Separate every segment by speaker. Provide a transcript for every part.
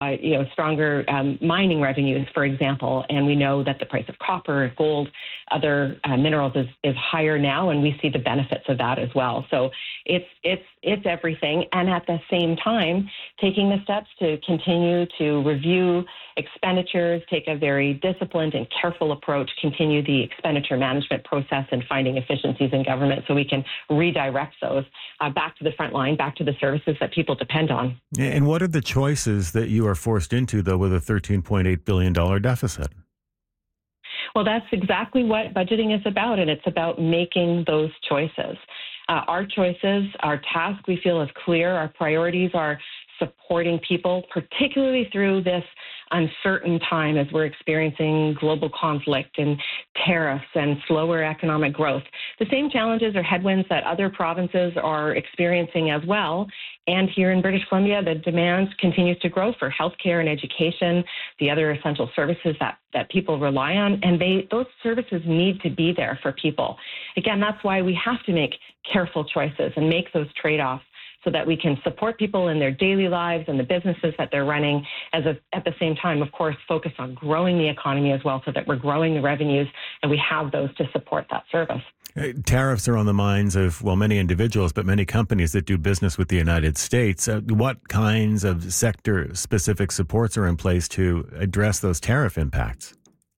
Speaker 1: stronger mining revenues, for example. And we know that the price of copper, gold, other minerals is higher now, and we see the benefits of that as well. So it's everything. And at the same time, taking the steps to continue to review expenditures, take a very disciplined and careful approach, continue the expenditure management process and finding efficiencies in government so we can redirect those back to the front line, back to the services that people depend on.
Speaker 2: And what are the choices that you are forced into, though, with a $13.8 billion deficit?
Speaker 1: Well, that's exactly what budgeting is about, and it's about making those choices. Our choices, our task, we feel is clear. Our priorities are supporting people, particularly through this uncertain time as we're experiencing global conflict and tariffs and slower economic growth. The same challenges or headwinds that other provinces are experiencing as well. And here in British Columbia, the demand continues to grow for healthcare and education, the other essential services that people rely on. And those services need to be there for people. Again, that's why we have to make careful choices and make those trade-offs so that we can support people in their daily lives and the businesses that they're running, at the same time, of course, focus on growing the economy as well so that we're growing the revenues and we have those to support that service.
Speaker 2: Tariffs are on the minds of, many individuals, but many companies that do business with the United States. What kinds of sector-specific supports are in place to address those tariff impacts?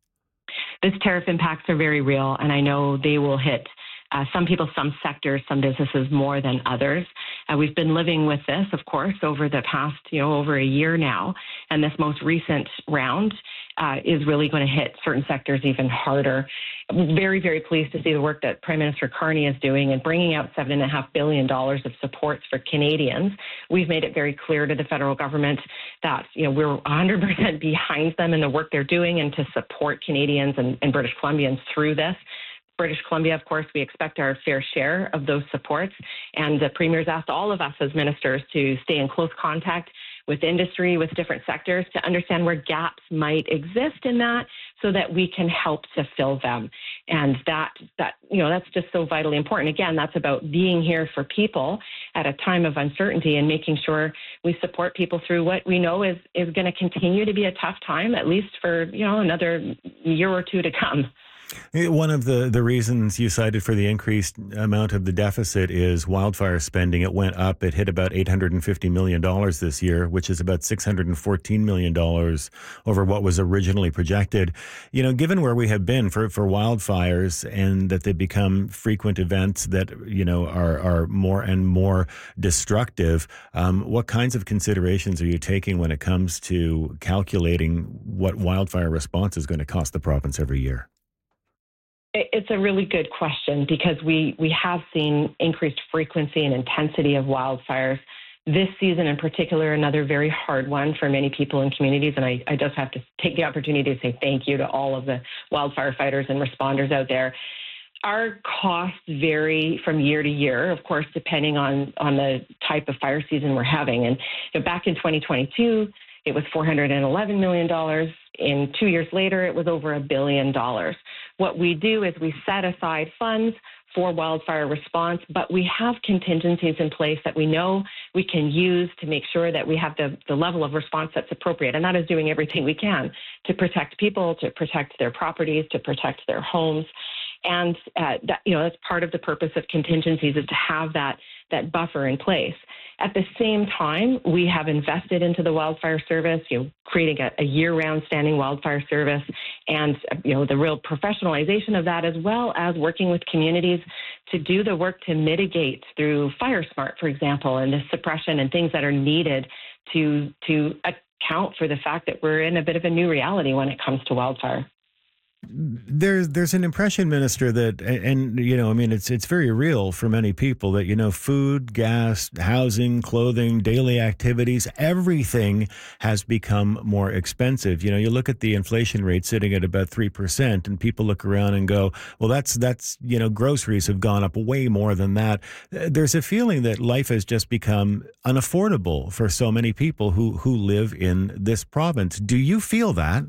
Speaker 1: These tariff impacts are very real, and I know they will hit some people, some sectors, some businesses more than others. We've been living with this, of course, over the past, over a year now. And this most recent round is really going to hit certain sectors even harder. I'm very, very pleased to see the work that Prime Minister Carney is doing and bringing out $7.5 billion of supports for Canadians. We've made it very clear to the federal government that, we're 100% behind them in the work they're doing and to support Canadians and British Columbians through this. British Columbia, of course, we expect our fair share of those supports. And the Premier's asked all of us as ministers to stay in close contact with industry, with different sectors, to understand where gaps might exist in that so that we can help to fill them. And that's just so vitally important. Again, that's about being here for people at a time of uncertainty and making sure we support people through what we know is going to continue to be a tough time, at least for, another year or two to come.
Speaker 2: One of the reasons you cited for the increased amount of the deficit is wildfire spending. It went up. It hit about $850 million this year, which is about $614 million over what was originally projected. Given where we have been for wildfires and that they become frequent events that, are more and more destructive, what kinds of considerations are you taking when it comes to calculating what wildfire response is going to cost the province every year?
Speaker 1: It's a really good question because we have seen increased frequency and intensity of wildfires. This season in particular, another very hard one for many people and communities. And I just have to take the opportunity to say thank you to all of the wildfire fighters and responders out there. Our costs vary from year to year, of course, depending on the type of fire season we're having. And back in 2022, it was $411 million. In 2 years later, it was over $1 billion. What we do is we set aside funds for wildfire response, but we have contingencies in place that we know we can use to make sure that we have the level of response that's appropriate. And that is doing everything we can to protect people, to protect their properties, to protect their homes. And that's part of the purpose of contingencies is to have that buffer in place. At the same time, we have invested into the wildfire service, creating a year-round standing wildfire service and, the real professionalization of that, as well as working with communities to do the work to mitigate through Fire Smart, for example, and the suppression and things that are needed to account for the fact that we're in a bit of a new reality when it comes to wildfire.
Speaker 2: There's an impression, Minister, that, and it's very real for many people that, food, gas, housing, clothing, daily activities, everything has become more expensive. You look at the inflation rate sitting at about 3%, and people look around and go, well, that's groceries have gone up way more than that. There's a feeling that life has just become unaffordable for so many people who live in this province. Do you feel that?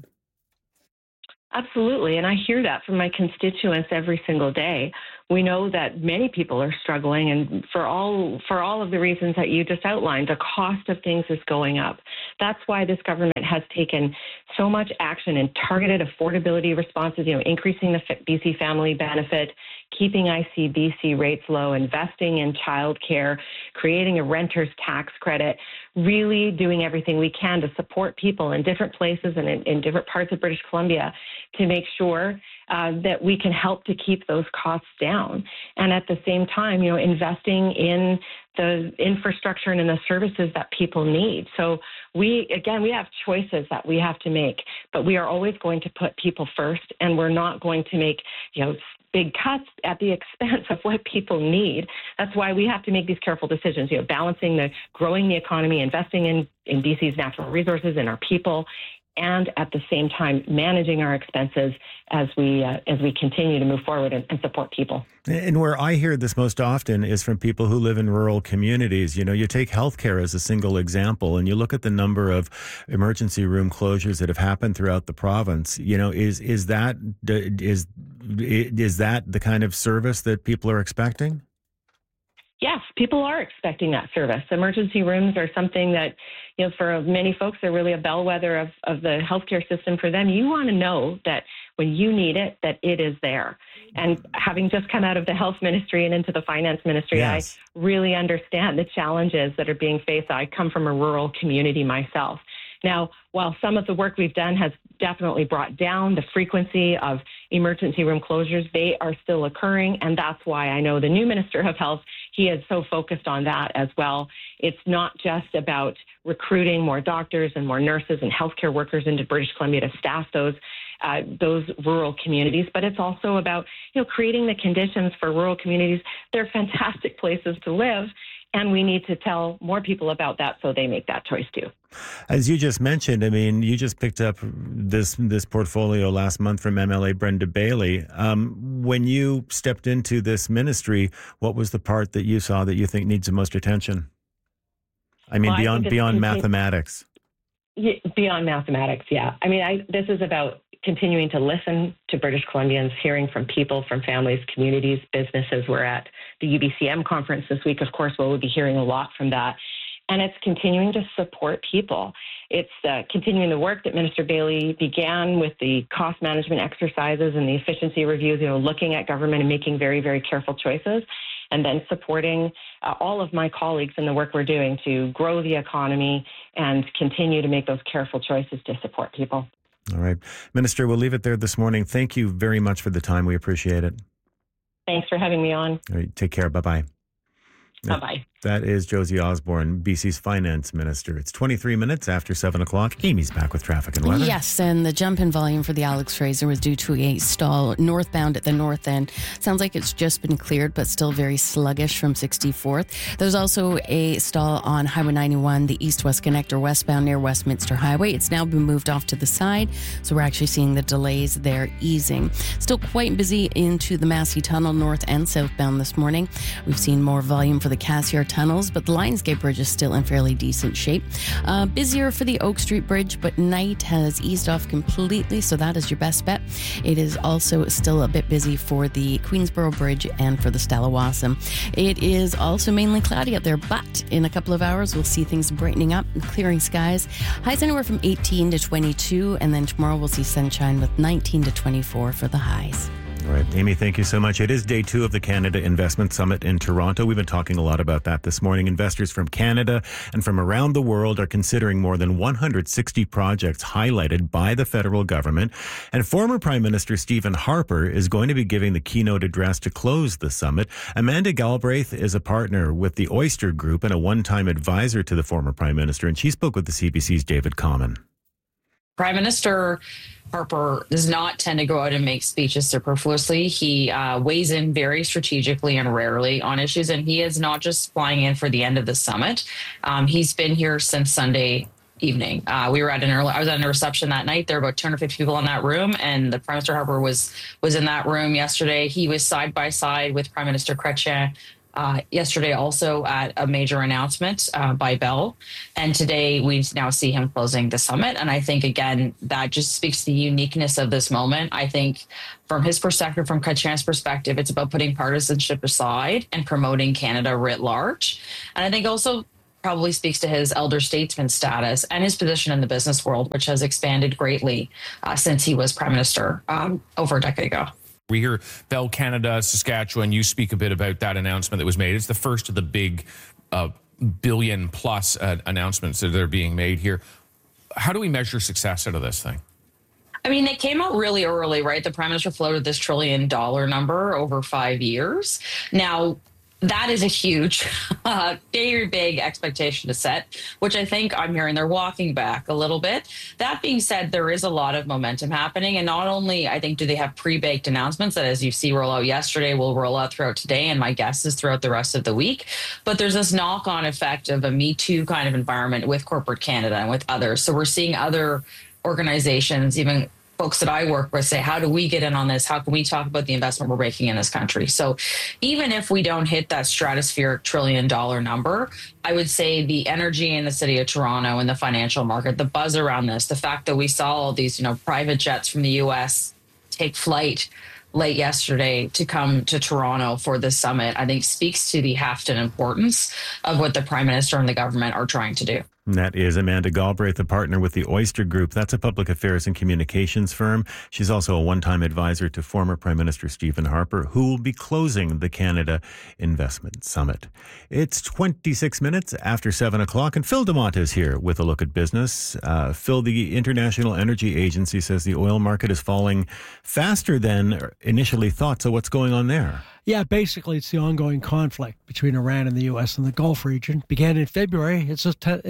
Speaker 1: Absolutely. And I hear that from my constituents every single day. We know that many people are struggling, and for all of the reasons that you just outlined, the cost of things is going up. That's why this government has taken so much action in targeted affordability responses, increasing the BC family benefit, keeping ICBC rates low, investing in childcare, creating a renter's tax credit, really doing everything we can to support people in different places and in different parts of British Columbia to make sure that we can help to keep those costs down. And at the same time, investing in the infrastructure and in the services that people need. So we have choices that we have to make, but we are always going to put people first, and we're not going to make, big cuts at the expense of what people need. That's why we have to make these careful decisions, balancing growing the economy, investing in BC's natural resources and our people, and at the same time managing our expenses as we continue to move forward and support people.
Speaker 2: And where I hear this most often is from people who live in rural communities. You take healthcare as a single example, and you look at the number of emergency room closures that have happened throughout the province. Is that the kind of service that people are expecting?
Speaker 1: Yes, people are expecting that service. Emergency rooms are something that, for many folks, they're really a bellwether of the healthcare system for them. You want to know that when you need it, that it is there. And having just come out of the health ministry and into the finance ministry, yes, I really understand the challenges that are being faced. I come from a rural community myself. Now, while some of the work we've done has definitely brought down the frequency of emergency room closures, they are still occurring, and that's why I know the new Minister of Health, he is so focused on that as well. It's not just about recruiting more doctors and more nurses and healthcare workers into British Columbia to staff those rural communities, but it's also about creating the conditions for rural communities. They're fantastic places to live, and we need to tell more people about that so they make that choice too.
Speaker 2: As you just mentioned, you just picked up this portfolio last month from MLA Brenda Bailey. When you stepped into this ministry, what was the part that you saw that you think needs the most attention? Beyond mathematics.
Speaker 1: Yeah, beyond mathematics, yeah. This is about continuing to listen to British Columbians, hearing from people, from families, communities, businesses. We're at the UBCM conference this week, of course, we'll be hearing a lot from that. And it's continuing to support people. It's continuing the work that Minister Bailey began with the cost management exercises and the efficiency reviews, looking at government and making very, very careful choices, and then supporting all of my colleagues in the work we're doing to grow the economy and continue to make those careful choices to support people.
Speaker 2: All right. Minister, we'll leave it there this morning. Thank you very much for the time. We appreciate it.
Speaker 1: Thanks for having me on.
Speaker 2: All right. Take care. Bye-bye.
Speaker 1: Bye-bye.
Speaker 2: That is Josie Osborne, BC's finance minister. It's 23 minutes after 7 o'clock. Amy's back with traffic and weather.
Speaker 3: Yes, and the jump in volume for the Alex Fraser was due to a stall northbound at the north end. Sounds like it's just been cleared, but still very sluggish from 64th. There's also a stall on Highway 91, the east-west connector westbound near Westminster Highway. It's now been moved off to the side, so we're actually seeing the delays there easing. Still quite busy into the Massey Tunnel north and southbound this morning. We've seen more volume for the Cassiar tunnels, but the Lionsgate Bridge is still in fairly decent shape. Busier for the Oak Street Bridge, but night has eased off completely, so that is your best bet. It is also still a bit busy for the Queensboro Bridge and for the Stalawassam. It is also mainly cloudy out there, but in a couple of hours we'll see things brightening up and clearing skies. Highs anywhere from 18 to 22, and then tomorrow we'll see sunshine with 19 to 24 for the highs.
Speaker 2: All right, Amy, thank you so much. It is day 2 of the Canada Investment Summit in Toronto. We've been talking a lot about that this morning. Investors from Canada and from around the world are considering more than 160 projects highlighted by the federal government. And former Prime Minister Stephen Harper is going to be giving the keynote address to close the summit. Amanda Galbraith is a partner with the Oyster Group and a one-time advisor to the former Prime Minister, and she spoke with the CBC's David Common.
Speaker 4: Prime Minister Harper does not tend to go out and make speeches superfluously. He weighs in very strategically and rarely on issues, and he is not just flying in for the end of the summit. He's been here since Sunday evening. I was at a reception that night. There were about 250 people in that room, and the Prime Minister Harper was in that room yesterday. He was side by side with Prime Minister Chrétien yesterday also at a major announcement by Bell. And today we now see him closing the summit. And I think, again, that just speaks to the uniqueness of this moment. I think from his perspective, from Chrétien's perspective, it's about putting partisanship aside and promoting Canada writ large. And I think also probably speaks to his elder statesman status and his position in the business world, which has expanded greatly since he was prime minister over a decade ago.
Speaker 5: We hear Bell Canada, Saskatchewan. You speak a bit about that announcement that was made. It's the first of the big billion-plus announcements that are being made here. How do we measure success out of this thing?
Speaker 4: I mean, they came out really early, right? The prime minister floated this $1 trillion number over 5 years. Now, that is a huge, very big expectation to set, which I think I'm hearing they're walking back a little bit. That being said, there is a lot of momentum happening. And not only, I think, do they have pre-baked announcements that, as you see, roll out yesterday, will roll out throughout today, and my guess is throughout the rest of the week. But there's this knock-on effect of a Me Too kind of environment with corporate Canada and with others. So we're seeing other organizations, even folks that I work with, say, how do we get in on this? How can we talk about the investment we're making in this country? So even if we don't hit that stratospheric $1 trillion number, I would say the energy in the city of Toronto and the financial market, the buzz around this, the fact that we saw all these, private jets from the U.S. take flight late yesterday to come to Toronto for this summit, I think speaks to the heft and importance of what the Prime Minister and the government are trying to do.
Speaker 2: And that is Amanda Galbraith, a partner with the Oyster Group. That's a public affairs and communications firm. She's also a one-time advisor to former Prime Minister Stephen Harper, who will be closing the Canada Investment Summit. It's 26 minutes after 7 o'clock, and Phil DeMont is here with a look at business. Phil, the International Energy Agency says the oil market is falling faster than initially thought. So what's going on there?
Speaker 6: Yeah, basically, it's the ongoing conflict between Iran and the U.S. and the Gulf region. Began in February. It's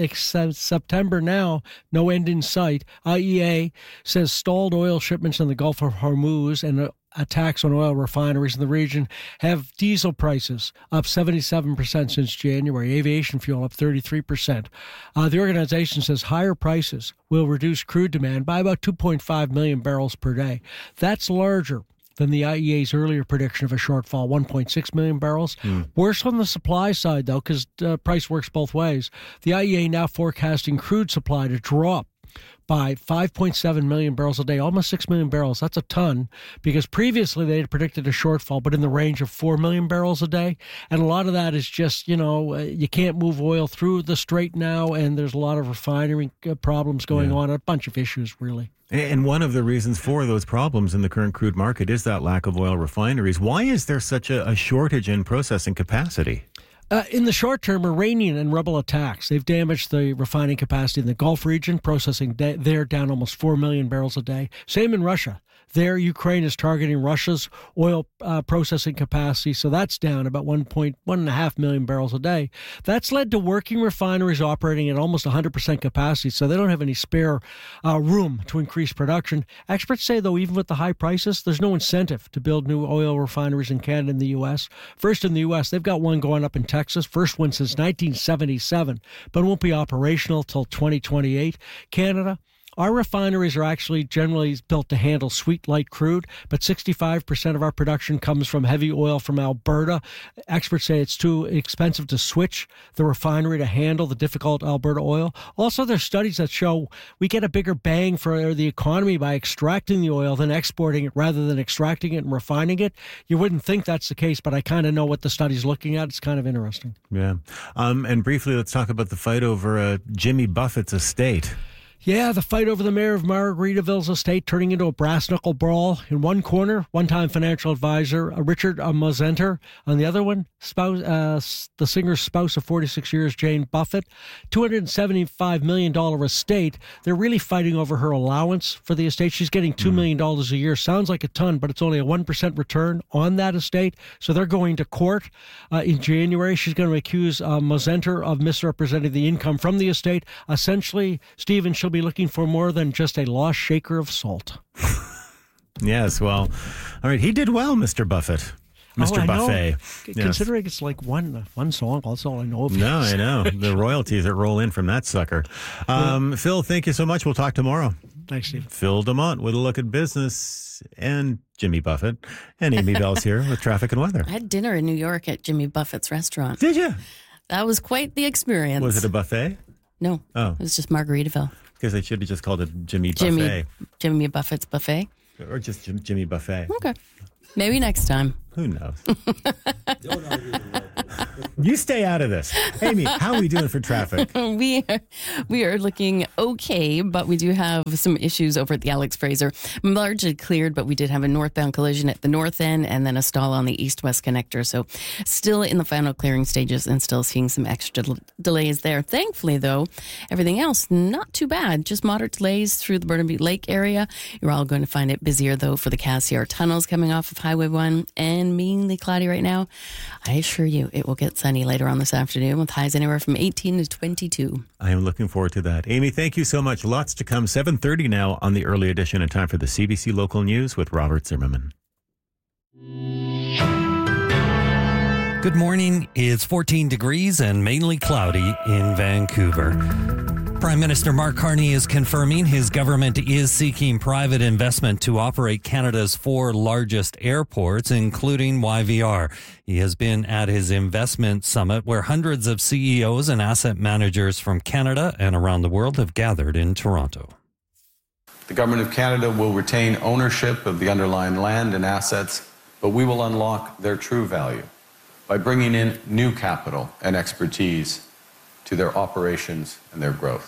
Speaker 6: September now. No end in sight. IEA says stalled oil shipments in the Gulf of Hormuz and attacks on oil refineries in the region have diesel prices up 77% since January. Aviation fuel up 33%. The organization says higher prices will reduce crude demand by about 2.5 million barrels per day. That's larger than the IEA's earlier prediction of a shortfall, 1.6 million barrels. Worse on the supply side, though, because price works both ways. The IEA now forecasting crude supply to drop by 5.7 million barrels a day, almost 6 million barrels. That's a ton, because previously they had predicted a shortfall, but in the range of 4 million barrels a day. And a lot of that is just, you can't move oil through the strait now, and there's a lot of refinery problems going on, a bunch of issues, really.
Speaker 2: And one of the reasons for those problems in the current crude market is that lack of oil refineries. Why is there such a shortage in processing capacity?
Speaker 6: In the short term, Iranian and rebel attacks, they've damaged the refining capacity in the Gulf region, processing there down almost 4 million barrels a day. Same in Russia. There, Ukraine is targeting Russia's oil processing capacity, so that's down about 1.5 million barrels a day. That's led to working refineries operating at almost 100% capacity, so they don't have any spare room to increase production. Experts say, though, even with the high prices, there's no incentive to build new oil refineries in Canada and the U.S. First, in the U.S., they've got one going up in Texas, first one since 1977, but it won't be operational till 2028. Canada, our refineries are actually generally built to handle sweet light crude, but 65% of our production comes from heavy oil from Alberta. Experts say it's too expensive to switch the refinery to handle the difficult Alberta oil. Also, there's studies that show we get a bigger bang for the economy by extracting the oil than exporting it rather than extracting it and refining it. You wouldn't think that's the case, but I kind of know what the study's looking at. It's kind of interesting.
Speaker 2: Yeah. And briefly, let's talk about the fight over Jimmy Buffett's estate.
Speaker 6: Yeah, the fight over the mayor of Margaritaville's estate turning into a brass-knuckle brawl. In one corner, one-time financial advisor Richard Mosenter. On the other one, the singer's spouse of 46 years, Jane Buffett. $275 million estate. They're really fighting over her allowance for the estate. She's getting $2 million a year. Sounds like a ton, but it's only a 1% return on that estate. So they're going to court in January. She's going to accuse Mosenter of misrepresenting the income from the estate. Essentially, Stephen, she'll be looking for more than just a lost shaker of salt.
Speaker 2: Yes, well, all right. He did well, Mr. Buffett. Mr. Buffet.
Speaker 6: Considering it's like one song, that's all I know of.
Speaker 2: No, I know. The royalties that roll in from that sucker. Phil, thank you so much. We'll talk tomorrow.
Speaker 6: Thanks, Steve.
Speaker 2: Phil DeMont with a look at business, and Jimmy Buffett, and Amy Bell's here with traffic and weather.
Speaker 3: I had dinner in New York at Jimmy Buffett's restaurant.
Speaker 2: Did you?
Speaker 3: That was quite the experience.
Speaker 2: Was it a buffet?
Speaker 3: No. Oh. It was just Margaritaville.
Speaker 2: Because they should have just called it Jimmy Buffet.
Speaker 3: Jimmy Buffett's Buffet.
Speaker 2: Or just Jimmy Buffet.
Speaker 3: Okay. Maybe next time.
Speaker 2: Who knows?
Speaker 7: Don't argue the weather.
Speaker 2: You stay out of this. Amy, how are we doing for traffic?
Speaker 3: We are looking okay, but we do have some issues over at the Alex Fraser. Largely cleared, but we did have a northbound collision at the north end and then a stall on the east-west connector. So still in the final clearing stages and still seeing some extra delays there. Thankfully, though, everything else not too bad. Just moderate delays through the Burnaby Lake area. You're all going to find it busier, though, for the Cassiar tunnels coming off of Highway 1 and mainly cloudy right now. I assure you it will get sunny later on this afternoon with highs anywhere from 18 to 22.
Speaker 2: I am looking forward to that. Amy, thank you so much. Lots to come. 7:30 now on the early edition, and time for the CBC Local News with Robert Zimmerman.
Speaker 7: Good morning. It's 14 degrees and mainly cloudy in Vancouver. Prime Minister Mark Carney is confirming his government is seeking private investment to operate Canada's 4 largest airports, including YVR. He has been at his investment summit where hundreds of CEOs and asset managers from Canada and around the world have gathered in Toronto.
Speaker 8: The Government of Canada will retain ownership of the underlying land and assets, but we will unlock their true value by bringing in new capital and expertise to their operations and their growth.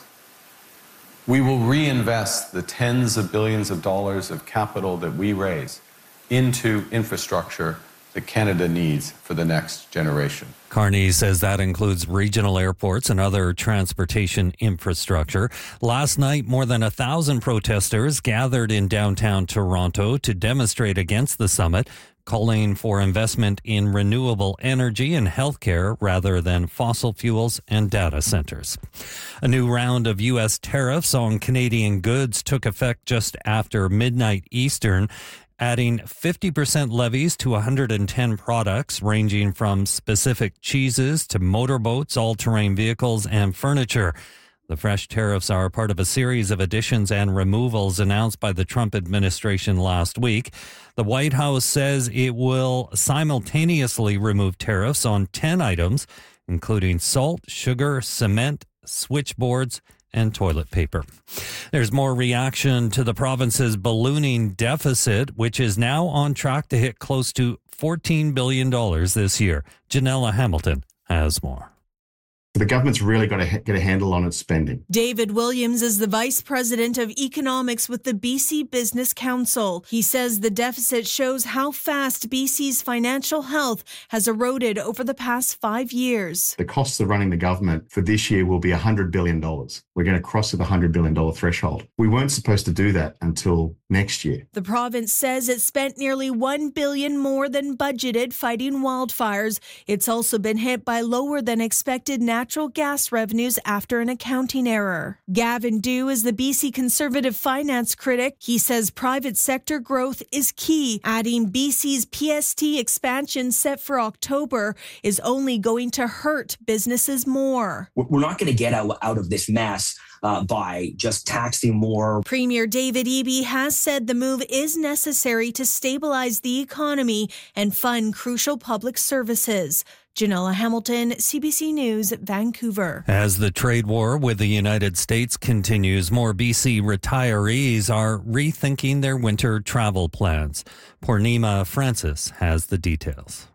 Speaker 8: We will reinvest the tens of billions of dollars of capital that we raise into infrastructure that Canada needs for the next generation.
Speaker 7: Carney says that includes regional airports and other transportation infrastructure. Last night, more than 1,000 protesters gathered in downtown Toronto to demonstrate against the summit, calling for investment in renewable energy and healthcare rather than fossil fuels and data centers. A new round of U.S. tariffs on Canadian goods took effect just after midnight Eastern, adding 50% levies to 110 products ranging from specific cheeses to motorboats, all-terrain vehicles, and furniture. The fresh tariffs are part of a series of additions and removals announced by the Trump administration last week. The White House says it will simultaneously remove tariffs on 10 items, including salt, sugar, cement, switchboards, and toilet paper. There's more reaction to the province's ballooning deficit, which is now on track to hit close to $14 billion this year. Janella Hamilton has more.
Speaker 9: The government's really got to get a handle on its spending.
Speaker 10: David Williams is the Vice President of Economics with the BC Business Council. He says the deficit shows how fast BC's financial health has eroded over the past 5 years.
Speaker 9: The costs of running the government for this year will be $100 billion. We're going to cross the $100 billion threshold. We weren't supposed to do that until next year.
Speaker 10: The province says it spent nearly $1 billion more than budgeted fighting wildfires. It's also been hit by lower than expected natural gas revenues after an accounting error. Gavin Dew is the BC Conservative finance critic. He says private sector growth is key, adding BC's PST expansion set for October is only going to hurt businesses more.
Speaker 11: We're not going to get out of this mess by just taxing more.
Speaker 10: Premier David Eby has said the move is necessary to stabilize the economy and fund crucial public services. Janella Hamilton, CBC News, Vancouver.
Speaker 7: As the trade war with the United States continues, more BC retirees are rethinking their winter travel plans. Purnima Francis has the details.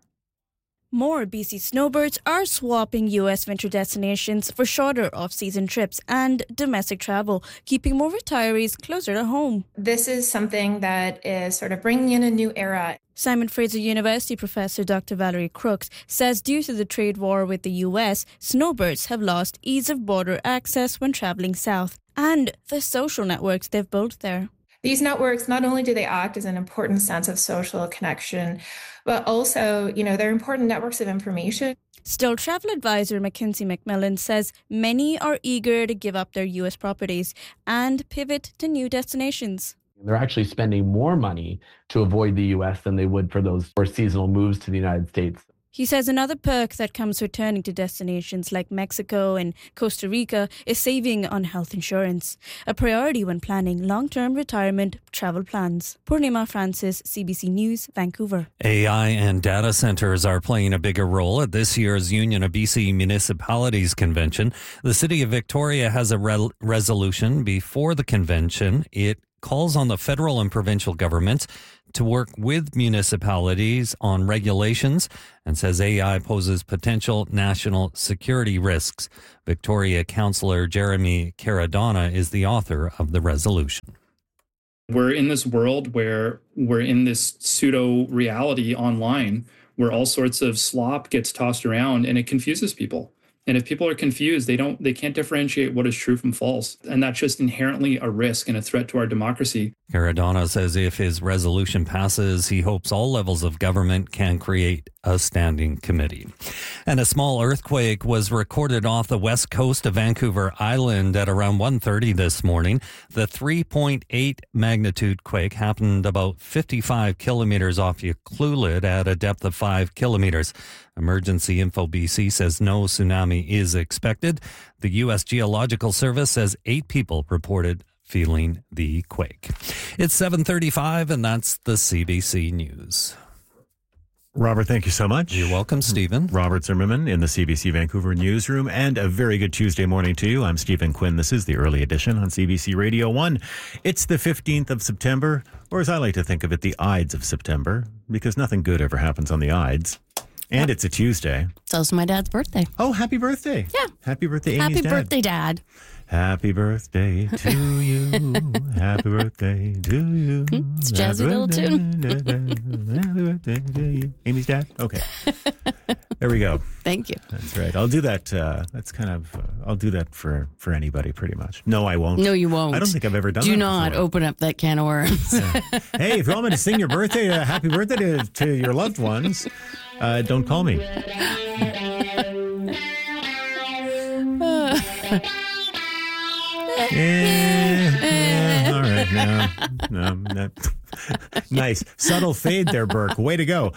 Speaker 12: More BC snowbirds are swapping U.S. winter destinations for shorter off-season trips and domestic travel, keeping more retirees closer to home.
Speaker 13: This is something that is sort of bringing in a new era.
Speaker 12: Simon Fraser University professor Dr. Valerie Crooks says due to the trade war with the U.S., snowbirds have lost ease of border access when traveling south and the social networks they've built there.
Speaker 13: These networks, not only do they act as an important sense of social connection, but also, they're important networks of information.
Speaker 12: Still, travel advisor Mackenzie McMillan says many are eager to give up their U.S. properties and pivot to new destinations.
Speaker 14: They're actually spending more money to avoid the U.S. than they would for those seasonal moves to the United States.
Speaker 12: He says another perk that comes returning to destinations like Mexico and Costa Rica is saving on health insurance, a priority when planning long-term retirement travel plans. Purnima Francis, CBC News, Vancouver.
Speaker 7: AI and data centers are playing a bigger role at this year's Union of BC Municipalities Convention. The City of Victoria has a resolution before the convention. It calls on the federal and provincial governments to work with municipalities on regulations and says AI poses potential national security risks. Victoria Councillor Jeremy Caradonna is the author of the resolution.
Speaker 15: We're in this world where we're in this pseudo reality online where all sorts of slop gets tossed around and it confuses people. And if people are confused, they can't differentiate what is true from false. And that's just inherently a risk and a threat to our democracy.
Speaker 7: Caradonna says if his resolution passes, he hopes all levels of government can create a standing committee. And a small earthquake was recorded off the west coast of Vancouver Island at around 1:30 this morning. The 3.8 magnitude quake happened about 55 kilometers off Ucluelet at a depth of 5 kilometers. Emergency Info BC says no tsunami is expected. The U.S. Geological Service says 8 people reported feeling the quake. It's 7:35, and that's the CBC News.
Speaker 2: Robert, thank you so much.
Speaker 7: You're welcome, Stephen.
Speaker 2: Robert Zimmerman in the CBC Vancouver newsroom, and a very good Tuesday morning to you. I'm Stephen Quinn. This is the early edition on CBC Radio 1. It's the 15th of September, or as I like to think of it, the Ides of September, because nothing good ever happens on the Ides. And it's a Tuesday.
Speaker 3: It's also my dad's birthday.
Speaker 2: Oh, happy birthday.
Speaker 3: Yeah.
Speaker 2: Happy birthday, Amy's
Speaker 3: Happy
Speaker 2: dad.
Speaker 3: birthday, Dad.
Speaker 2: Happy birthday to you. Happy birthday to you.
Speaker 3: It's a jazzy little tune.
Speaker 2: Happy birthday to you. Amy's dad? Okay. There we go.
Speaker 3: Thank you.
Speaker 2: That's right. I'll do that. I'll do that for anybody pretty much. No, I won't.
Speaker 3: No, you won't.
Speaker 2: I don't think I've ever done that
Speaker 3: Do not
Speaker 2: before.
Speaker 3: open up that can of worms.
Speaker 2: Hey, if you want me to sing your birthday, happy birthday to your loved ones, don't call me. All right. No. Nice. Subtle fade there, Burke. Way to go.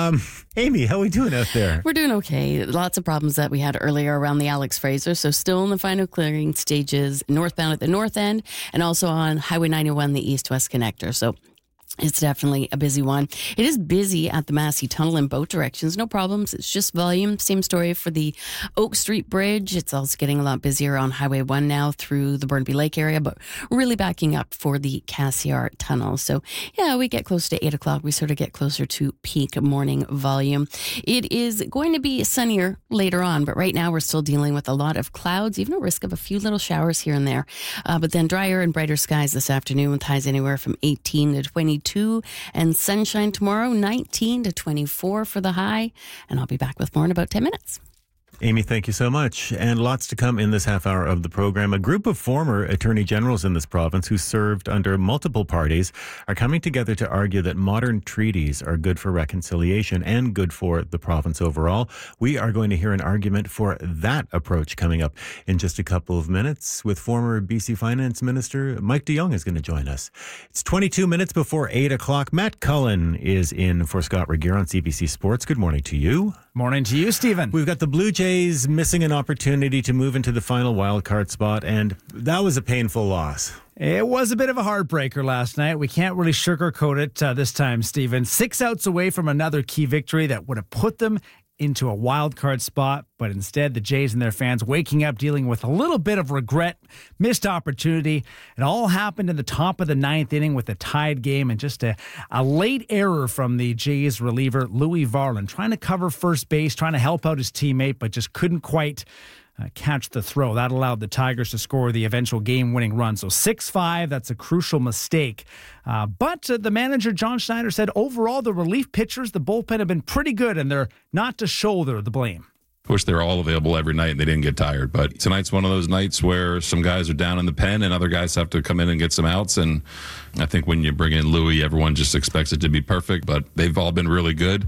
Speaker 2: Amy, how are we doing out there?
Speaker 3: We're doing okay. Lots of problems that we had earlier around the Alex Fraser. So still in the final clearing stages, northbound at the north end and also on Highway 91, the east-west connector. So it's definitely a busy one. It is busy at the Massey Tunnel in both directions. No problems. It's just volume. Same story for the Oak Street Bridge. It's also getting a lot busier on Highway 1 now through the Burnaby Lake area, but really backing up for the Cassiar Tunnel. So, yeah, we get close to 8 o'clock. We sort of get closer to peak morning volume. It is going to be sunnier later on, but right now we're still dealing with a lot of clouds, even a risk of a few little showers here and there. But then drier and brighter skies this afternoon with highs anywhere from 18 to 22. And sunshine tomorrow, 19 to 24 for the high. And I'll be back with more in about 10 minutes.
Speaker 2: Amy, thank you so much. And lots to come in this half hour of the program. A group of former attorney generals in this province who served under multiple parties are coming together to argue that modern treaties are good for reconciliation and good for the province overall. We are going to hear an argument for that approach coming up in just a couple of minutes with former BC Finance Minister Mike de Jong is going to join us. It's 22 minutes before 8 o'clock. Matt Cullen is in for Scott Regeer on CBC Sports. Good morning to you.
Speaker 16: Morning to you, Stephen.
Speaker 2: We've got the Blue Jays missing an opportunity to move into the final wildcard spot, and that was a painful loss.
Speaker 16: It was a bit of a heartbreaker last night. We can't really sugarcoat it this time, Stephen. 6 outs away from another key victory that would have put them into a wild card spot, but instead the Jays and their fans waking up dealing with a little bit of regret, missed opportunity. It all happened in the top of the ninth inning with a tied game and just a late error from the Jays reliever Louis Varland, trying to cover first base, trying to help out his teammate, but just couldn't quite catch the throw. That allowed the Tigers to score the eventual game-winning run. So 6-5, that's a crucial mistake. But the manager, John Schneider, said overall the relief pitchers, the bullpen have been pretty good, and they're not to shoulder the blame.
Speaker 17: Wish they were all available every night and they didn't get tired. But tonight's one of those nights where some guys are down in the pen and other guys have to come in and get some outs. And I think when you bring in Louis, everyone just expects it to be perfect. But they've all been really good.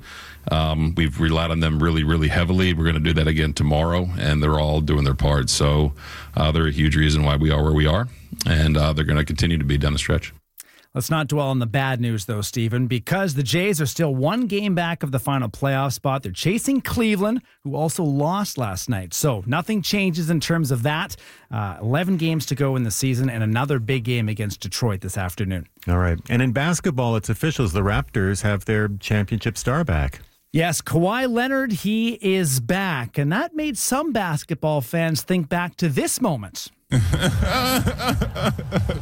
Speaker 17: We've relied on them really, really heavily. We're going to do that again tomorrow, and they're all doing their part. So they're a huge reason why we are where we are, and they're going to continue to be down the stretch.
Speaker 16: Let's not dwell on the bad news, though, Stephen, because the Jays are still one game back of the final playoff spot. They're chasing Cleveland, who also lost last night. So nothing changes in terms of that. 11 games to go in the season and another big game against Detroit this afternoon.
Speaker 2: All right. And in basketball, it's officials. The Raptors have their championship star back.
Speaker 16: Yes, Kawhi Leonard, he is back. And that made some basketball fans think back to this moment.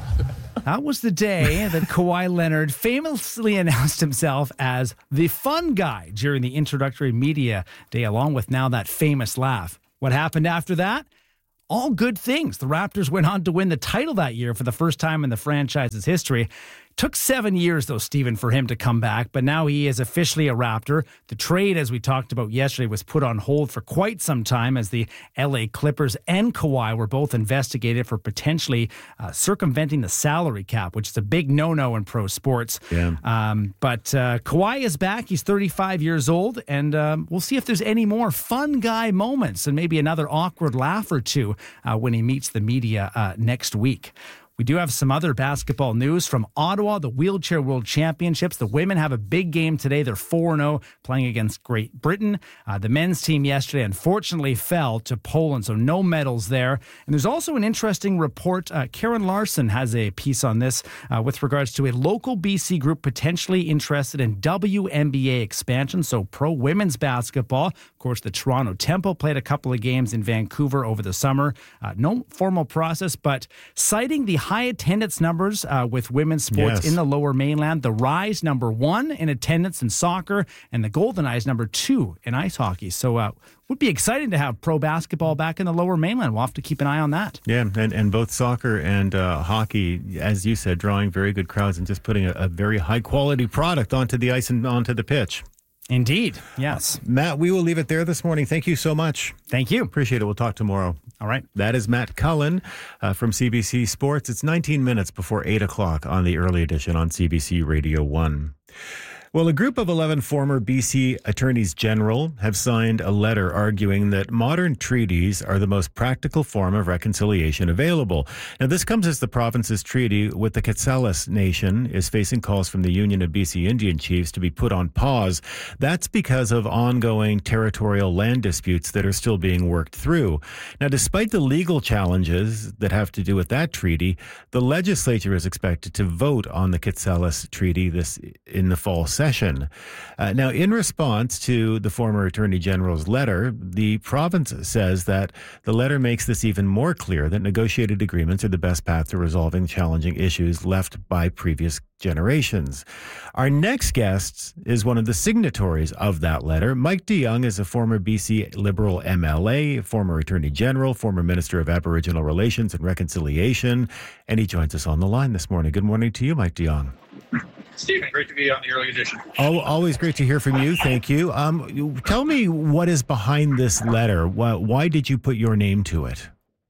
Speaker 16: That was the day that Kawhi Leonard famously announced himself as the fun guy during the introductory media day, along with now that famous laugh. What happened after that? All good things. The Raptors went on to win the title that year for the first time in the franchise's history. Took 7 years, though, Stephen, for him to come back, but now he is officially a Raptor. The trade, as we talked about yesterday, was put on hold for quite some time as the LA Clippers and Kawhi were both investigated for potentially circumventing the salary cap, which is a big no-no in pro sports.
Speaker 2: Yeah.
Speaker 16: But Kawhi is back. He's 35 years old, and we'll see if there's any more fun guy moments and maybe another awkward laugh or two when he meets the media next week. We do have some other basketball news from Ottawa, the Wheelchair World Championships. The women have a big game today. They're 4-0 playing against Great Britain. The men's team yesterday unfortunately fell to Poland, so no medals there. And there's also an interesting report. Karen Larson has a piece on this with regards to a local BC group potentially interested in WNBA expansion, so pro women's basketball. Of course, the Toronto Temple played a couple of games in Vancouver over the summer. No formal process, but citing the high attendance numbers with women's sports in the Lower Mainland. The Rise #1 in attendance in soccer, and the Golden Eyes #2 in ice hockey. So would be exciting to have pro basketball back in the Lower Mainland. We'll have to keep an eye on that.
Speaker 2: Yeah, and both soccer and hockey, as you said, drawing very good crowds and just putting a very high quality product onto the ice and onto the pitch.
Speaker 16: Indeed, yes.
Speaker 2: Matt, we will leave it there this morning. Thank you so much.
Speaker 16: Thank you.
Speaker 2: Appreciate it. We'll talk tomorrow.
Speaker 16: All right.
Speaker 2: That is Matt Cullen from CBC Sports. It's 19 minutes before 8 o'clock on the early edition on CBC Radio 1. Well, a group of 11 former BC attorneys general have signed a letter arguing that modern treaties are the most practical form of reconciliation available. Now, this comes as the province's treaty with the Quetzales Nation is facing calls from the Union of BC Indian Chiefs to be put on pause. That's because of ongoing territorial land disputes that are still being worked through. Now, despite the legal challenges that have to do with that treaty, the legislature is expected to vote on the Quetzales Treaty in the fall session. Now, in response to the former Attorney General's letter, the province says that the letter makes this even more clear that negotiated agreements are the best path to resolving challenging issues left by previous generations. Our next guest is one of the signatories of that letter. Mike de Jong is a former BC Liberal MLA, former Attorney General, former Minister of Aboriginal Relations and Reconciliation, and he joins us on the line this morning. Good morning to you, Mike de Jong.
Speaker 18: Stephen, great to be on the early edition.
Speaker 2: Oh, always great to hear from you. Thank you. Tell me what is behind this letter. Why did you put your name to it?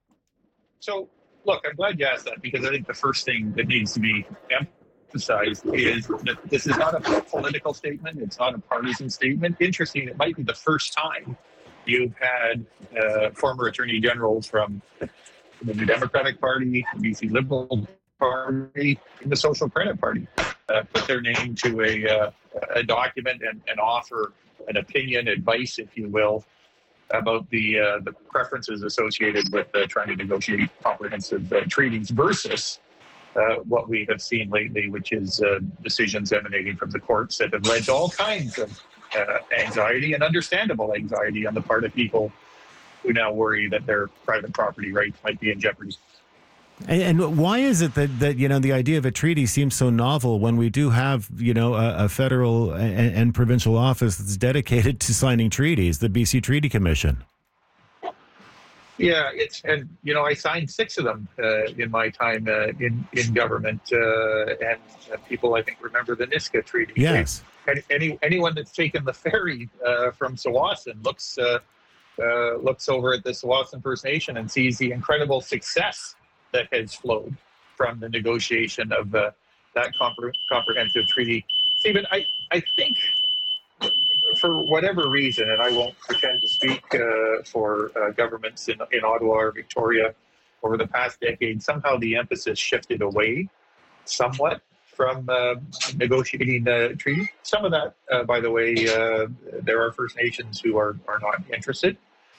Speaker 18: So, look, I'm glad you asked that because I think the first thing that needs to be emphasized is that this is not a political statement. It's not a partisan statement. Interesting, it might be the first time you've had former attorney generals from the New Democratic Party, the BC Liberal Party, and the Social Credit Party put their name to a document and offer an opinion, advice, if you will, about the preferences associated with trying to negotiate comprehensive treaties versus what we have seen lately, which is decisions emanating from the courts that have led to all kinds of anxiety and understandable anxiety on the part of people who now worry that their private property rights might be in jeopardy.
Speaker 2: And why is it that the idea of a treaty seems so novel when we do have a federal and provincial office that's dedicated to signing treaties, the BC Treaty Commission?
Speaker 18: Yeah, I signed 6 of them in my time in government, and people I think remember the Niska Treaty.
Speaker 2: Yes.
Speaker 18: Anyone that's taken the ferry from Tsawwassen looks over at the Tsawwassen First Nation and sees the incredible success that has flowed from the negotiation of that comprehensive treaty. Stephen, I think for whatever reason, and I won't pretend to speak for governments in Ottawa or Victoria over the past decade, somehow the emphasis shifted away somewhat from negotiating the treaty. Some of that, by the way, there are First Nations who are not interested.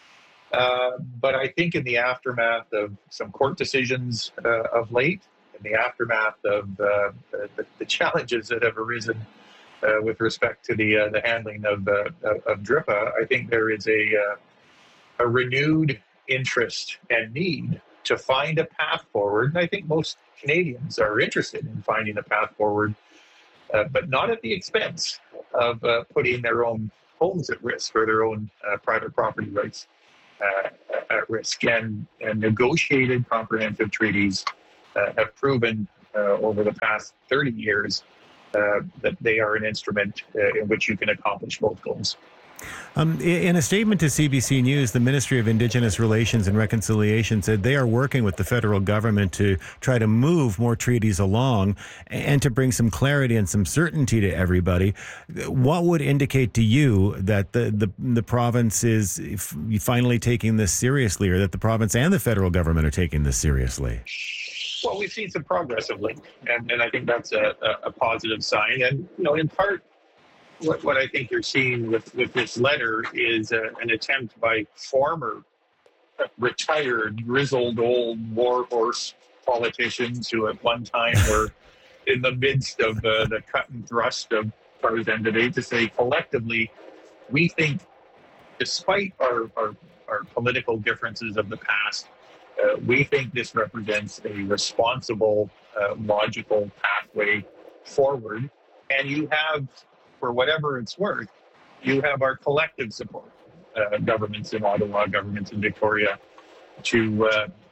Speaker 18: But I think in the aftermath of some court decisions of late, in the aftermath of the challenges that have arisen with respect to the handling of DRIPA, I think there is a renewed interest and need to find a path forward. And I think most Canadians are interested in finding a path forward, but not at the expense of putting their own homes at risk or their own private property rights at risk. And negotiated comprehensive treaties have proven over the past 30 years that they are an instrument in which you can accomplish both goals.
Speaker 2: In a statement to CBC News, the Ministry of Indigenous Relations and Reconciliation said they are working with the federal government to try to move more treaties along and to bring some clarity and some certainty to everybody. What would indicate to you that the province is finally taking this seriously, or that the province and the federal government are taking this seriously?
Speaker 18: Well, we've seen some progress of late, and I think that's a positive sign. And, in part, what I think you're seeing with this letter is an attempt by former retired, grizzled, old warhorse politicians who at one time were in the midst of the cut and thrust of partisan debate to say collectively, we think, despite our political differences of the past, we think this represents a responsible, logical pathway forward. And you have, for whatever it's worth, you have our collective support, governments in Ottawa, governments in Victoria, to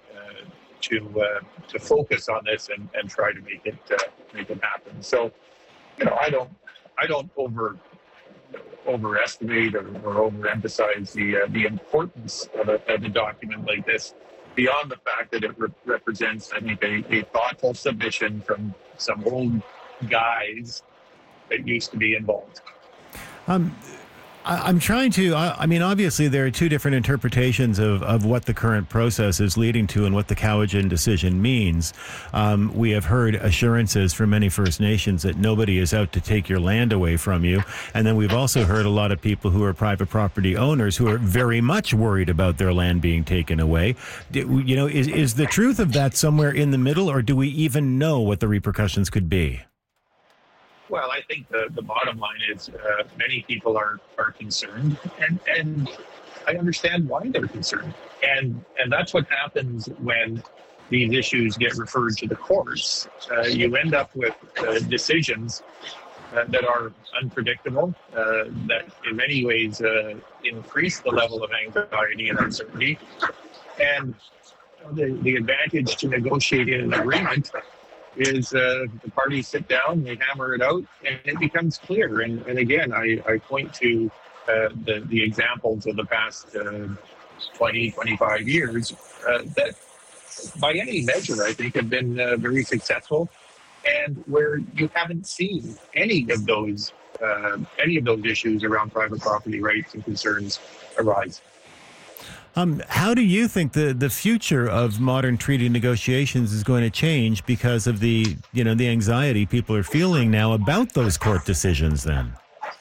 Speaker 18: focus on this and try to make it happen. So, I don't overestimate or overemphasize the importance of a document like this, beyond the fact that it represents, I think, a thoughtful submission from some old guys that used to be involved.
Speaker 2: I'm trying to, obviously there are two different interpretations of what the current process is leading to and what the Cowichan decision means. We have heard assurances from many First Nations that nobody is out to take your land away from you. And then we've also heard a lot of people who are private property owners who are very much worried about their land being taken away. Is the truth of that somewhere in the middle, or do we even know what the repercussions could be?
Speaker 18: Well, I think the bottom line is many people are concerned, and I understand why they're concerned. And that's what happens when these issues get referred to the courts. You end up with decisions that are unpredictable, that in many ways increase the level of anxiety and uncertainty. And the advantage to negotiating an agreement is the parties sit down, they hammer it out, and it becomes clear. And again, I point to the examples of the past 20, 25 years that by any measure, I think, have been very successful, and where you haven't seen any of those issues around private property rights and concerns arise.
Speaker 2: How do you think the future of modern treaty negotiations is going to change because of the anxiety people are feeling now about those court decisions then?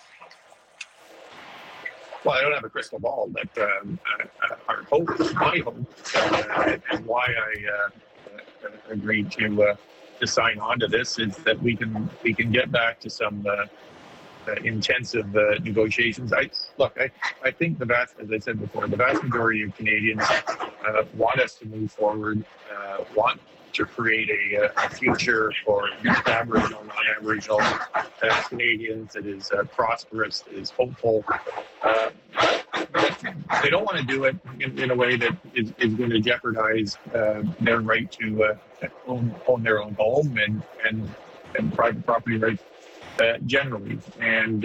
Speaker 18: Well, I don't have a crystal ball, but my hope, and why I agreed to sign on to this is that we can get back to some intensive negotiations. I think as I said before, the vast majority of Canadians want us to move forward, want to create a future for Aboriginal, non-Aboriginal Canadians that is prosperous, that is hopeful. They don't want to do it in a way that is going to jeopardize their right to own their own home and private property rights generally. And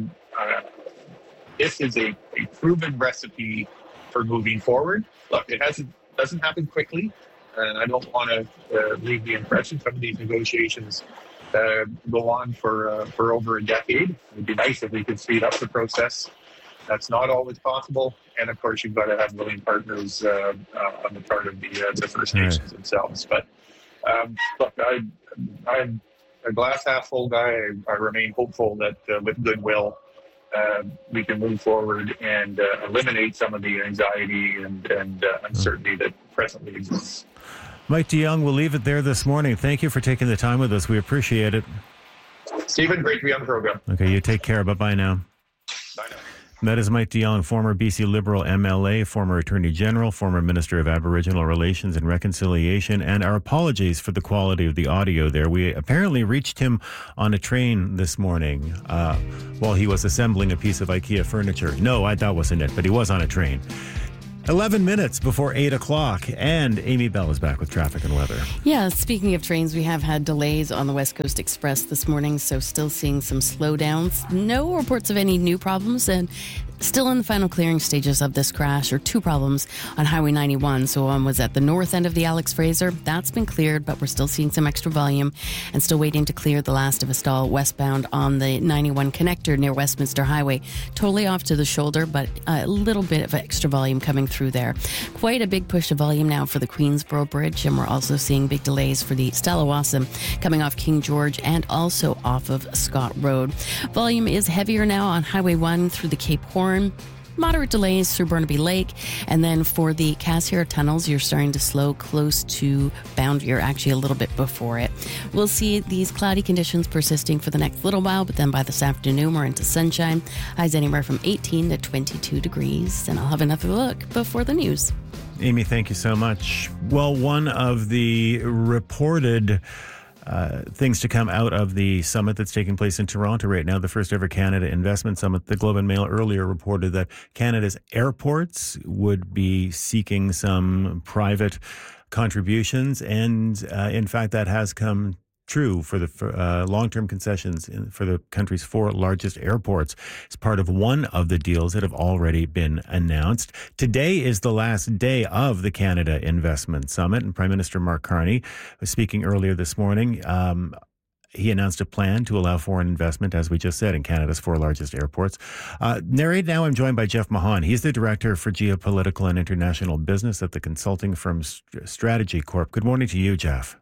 Speaker 18: this is a proven recipe for moving forward. Look, it doesn't happen quickly, and I don't want to leave the impression some of these negotiations go on for over a decade. It would be nice if we could speed up the process. That's not always possible, and of course, you've got to have willing partners on the part of the First Nations themselves. But look, I'm a glass half full guy. I remain hopeful that with goodwill, we can move forward and eliminate some of the anxiety and uncertainty that presently exists.
Speaker 2: Mike DeYoung, we'll leave it there this morning. Thank you for taking the time with us. We appreciate it.
Speaker 18: Stephen, great to be on the program.
Speaker 2: Okay, you take care. Bye-bye now.
Speaker 18: Bye now.
Speaker 2: That is Mike DeYoung, former BC Liberal MLA, former Attorney General, former Minister of Aboriginal Relations and Reconciliation, and our apologies for the quality of the audio there. We apparently reached him on a train this morning while he was assembling a piece of IKEA furniture. No, that wasn't it, but he was on a train. 11 minutes before 8 o'clock, and Amy Bell is back with traffic and weather.
Speaker 3: Yeah, speaking of trains, we have had delays on the West Coast Express this morning, so still seeing some slowdowns. No reports of any new problems, and still in the final clearing stages of this crash, or two problems on Highway 91. So one was at the north end of the Alex Fraser. That's been cleared, but we're still seeing some extra volume and still waiting to clear the last of a stall westbound on the 91 connector near Westminster Highway. Totally off to the shoulder, but a little bit of extra volume coming through there. Quite a big push of volume now for the Queensboro Bridge, and we're also seeing big delays for the Stellawasam coming off King George and also off of Scott Road. Volume is heavier now on Highway 1 through the Cape Horn. Moderate delays through Burnaby Lake. And then for the Cassiar tunnels, you're starting to slow close to Boundary, or actually a little bit before it. We'll see these cloudy conditions persisting for the next little while, but then by this afternoon, we're into sunshine. Highs anywhere from 18 to 22 degrees. And I'll have another look before the news.
Speaker 2: Amy, thank you so much. Well, one of the reported things to come out of the summit that's taking place in Toronto right now, the first ever Canada Investment Summit. The Globe and Mail earlier reported that Canada's airports would be seeking some private contributions. And in fact, that has come true for the long-term concessions for the country's four largest airports. It's part of one of the deals that have already been announced. Today is the last day of the Canada Investment Summit, and Prime Minister Mark Carney was speaking earlier this morning. He announced a plan to allow foreign investment, as we just said, in Canada's four largest airports. Right now, I'm joined by Jeff Mahan. He's the Director for Geopolitical and International Business at the consulting firm Strategy Corp. Good morning to you, Jeff.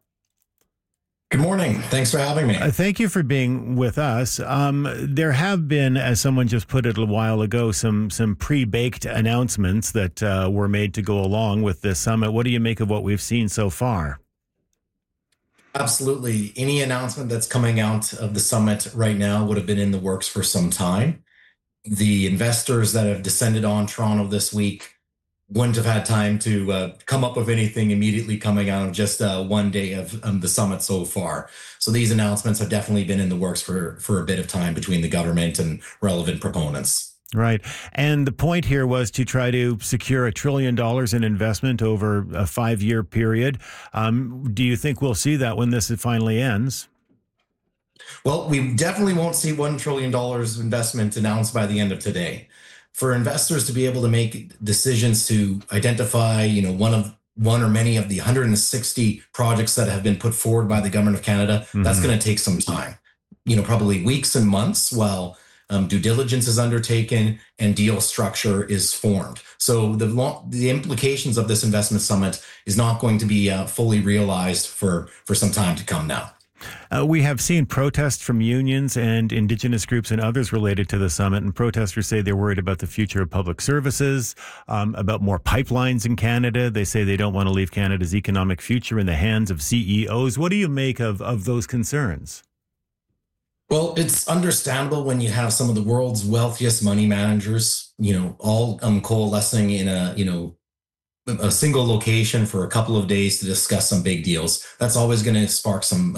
Speaker 19: Good morning. Thanks for having me.
Speaker 2: Thank you for being with us. There have been, as someone just put it a while ago, some pre-baked announcements that were made to go along with this summit. What do you make of what we've seen so far?
Speaker 19: Absolutely. Any announcement that's coming out of the summit right now would have been in the works for some time. The investors that have descended on Toronto this week wouldn't have had time to come up with anything immediately coming out of just one day of the summit so far. So these announcements have definitely been in the works for a bit of time between the government and relevant proponents.
Speaker 2: Right. And the point here was to try to secure $1 trillion in investment over a 5-year period. Do you think we'll see that when this finally ends?
Speaker 19: Well, we definitely won't see $1 trillion investment announced by the end of today. For investors to be able to make decisions to identify, one or many of the 160 projects that have been put forward by the government of Canada, that's going to take some time, probably weeks and months while due diligence is undertaken and deal structure is formed. So the implications of this investment summit is not going to be fully realized for some time to come now.
Speaker 2: We have seen protests from unions and Indigenous groups and others related to the summit, and protesters say they're worried about the future of public services, about more pipelines in Canada. They say they don't want to leave Canada's economic future in the hands of CEOs. What do you make of those concerns?
Speaker 19: Well, it's understandable when you have some of the world's wealthiest money managers, all coalescing in a single location for a couple of days to discuss some big deals. That's always going to spark some,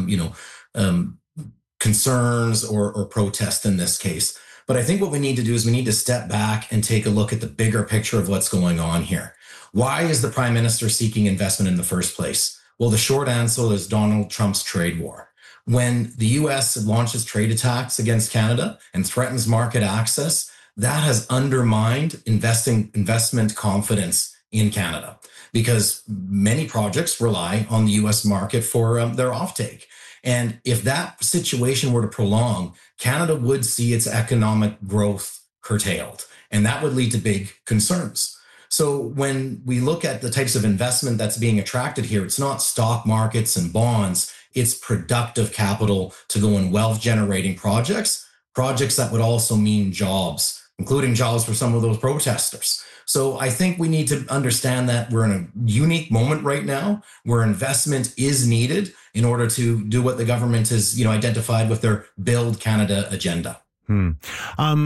Speaker 19: concerns or protest in this case. But I think what we need to do is we need to step back and take a look at the bigger picture of what's going on here. Why is the Prime Minister seeking investment in the first place? Well, the short answer is Donald Trump's trade war. When the U.S. launches trade attacks against Canada and threatens market access, that has undermined investment confidence in Canada, because many projects rely on the U.S. market for their offtake. And if that situation were to prolong, Canada would see its economic growth curtailed, and that would lead to big concerns. So when we look at the types of investment that's being attracted here, it's not stock markets and bonds, it's productive capital to go in wealth-generating projects that would also mean jobs, including jobs for some of those protesters. So I think we need to understand that we're in a unique moment right now where investment is needed in order to do what the government has, identified with their Build Canada agenda.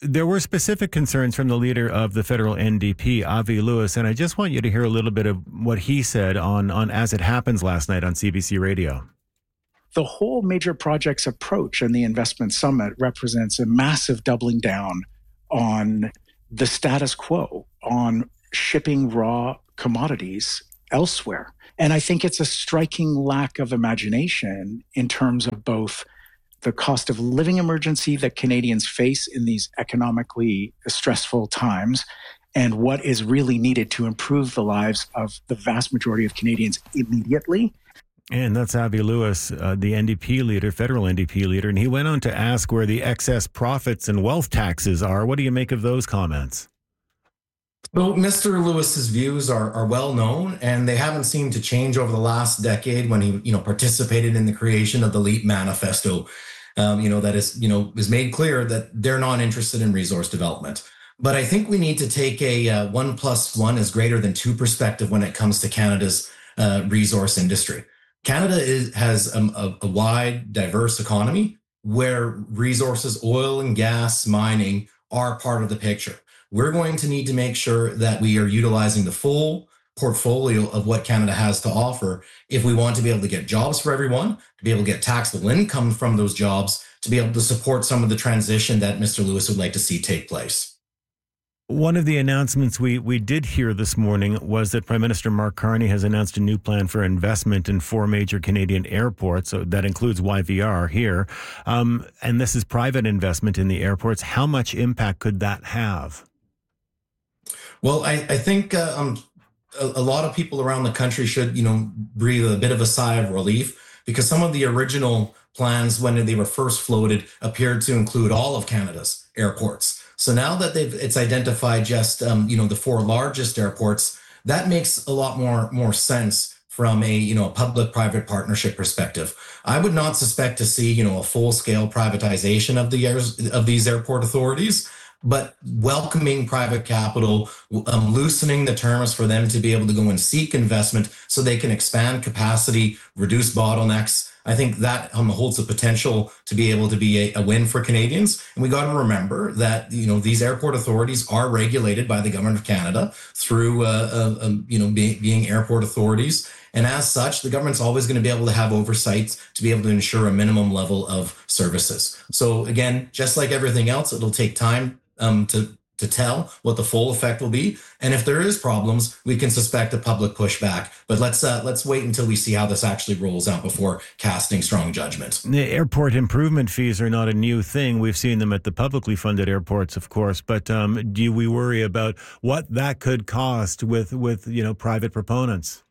Speaker 2: there were specific concerns from the leader of the federal NDP, Avi Lewis, and I just want you to hear a little bit of what he said on As It Happens last night on CBC Radio.
Speaker 20: The whole major projects approach and the investment summit represents a massive doubling down on the status quo, on shipping raw commodities elsewhere. And I think it's a striking lack of imagination in terms of both the cost of living emergency that Canadians face in these economically stressful times and what is really needed to improve the lives of the vast majority of Canadians immediately.
Speaker 2: And that's Avi Lewis, the NDP leader, federal NDP leader. And he went on to ask where the excess profits and wealth taxes are. What do you make of those comments?
Speaker 19: Well, Mr. Lewis's views are well known, and they haven't seemed to change over the last decade when he, participated in the creation of the LEAP manifesto. That is made clear that they're not interested in resource development. But I think we need to take a 1 + 1 is greater than 2 perspective when it comes to Canada's resource industry. Canada has a wide, diverse economy where resources, oil and gas, mining are part of the picture. We're going to need to make sure that we are utilizing the full portfolio of what Canada has to offer if we want to be able to get jobs for everyone, to be able to get taxable income from those jobs, to be able to support some of the transition that Mr. Lewis would like to see take place.
Speaker 2: One of the announcements we did hear this morning was that Prime Minister Mark Carney has announced a new plan for investment in 4 major Canadian airports. So that includes YVR here. And this is private investment in the airports. How much impact could that have?
Speaker 19: Well, I think a lot of people around the country should, breathe a bit of a sigh of relief, because some of the original plans when they were first floated appeared to include all of Canada's airports. So now that it's identified just, the 4 largest airports, that makes a lot more sense from a public-private partnership perspective. I would not suspect to see, a full-scale privatization of these airport authorities, but welcoming private capital, loosening the terms for them to be able to go and seek investment so they can expand capacity, reduce bottlenecks. I think that holds the potential to be able to be a win for Canadians. And we got to remember that, these airport authorities are regulated by the Government of Canada through, being airport authorities. And as such, the government's always going to be able to have oversight to be able to ensure a minimum level of services. So again, just like everything else, it'll take time to tell what the full effect will be. And if there is problems, we can suspect a public pushback. But let's wait until we see how this actually rolls out before casting strong judgment.
Speaker 2: The airport improvement fees are not a new thing. We've seen them at the publicly funded airports, of course. But do we worry about what that could cost with private proponents?